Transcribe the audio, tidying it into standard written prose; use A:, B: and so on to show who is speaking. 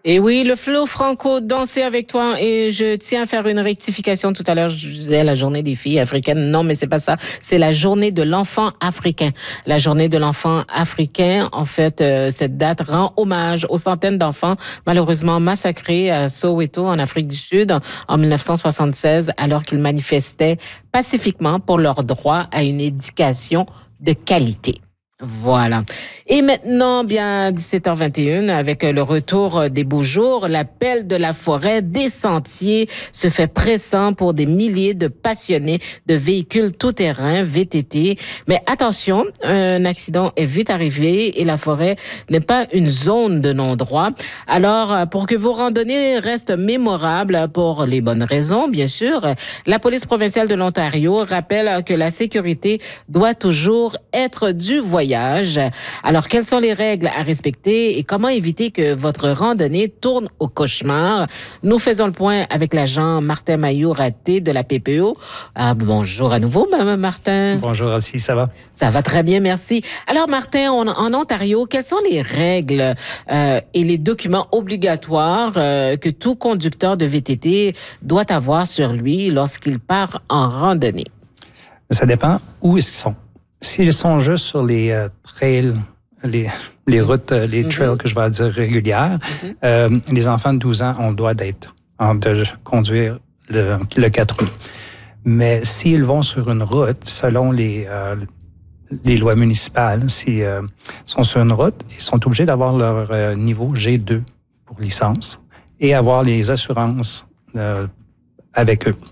A: Et oui, le Flo Franco, danser avec toi. Et je tiens à faire une rectification. Tout à l'heure, je disais la journée des filles africaines. Non, mais c'est pas ça. C'est la journée de l'enfant africain. La journée de l'enfant africain, en fait, cette date rend hommage aux centaines d'enfants malheureusement massacrés à Soweto, en Afrique du Sud, en 1976, alors qu'ils manifestaient pacifiquement pour leur droit à une éducation de qualité. Voilà. Et maintenant, bien 17h21, avec le retour des beaux jours, l'appel de la forêt des sentiers se fait pressant pour des milliers de passionnés de véhicules tout-terrain, VTT. Mais attention, un accident est vite arrivé et la forêt n'est pas une zone de non-droit. Alors, pour que vos randonnées restent mémorables pour les bonnes raisons, bien sûr, la police provinciale de l'Ontario rappelle que la sécurité doit toujours être du voyage. Alors, quelles sont les règles à respecter et comment éviter que votre randonnée tourne au cauchemar? Nous faisons le point avec l'agent Martin Mailloux-Raté de la PPO. Bonjour à nouveau, Mme Martin.
B: Bonjour, Elsie, ça va?
A: Ça va très bien, merci. Alors, Martin, en Ontario, quelles sont les règles et les documents obligatoires que tout conducteur de VTT doit avoir sur lui lorsqu'il part en randonnée?
B: Ça dépend où est-ce qu'ils sont. S'ils sont juste sur les trails, les routes, les trails que je vais dire régulières, les enfants de 12 ans, on doit de conduire le 4 roues. Mais s'ils vont sur une route, selon les lois municipales, s'ils sont sur une route, ils sont obligés d'avoir leur niveau G2 pour licence et avoir les assurances avec eux.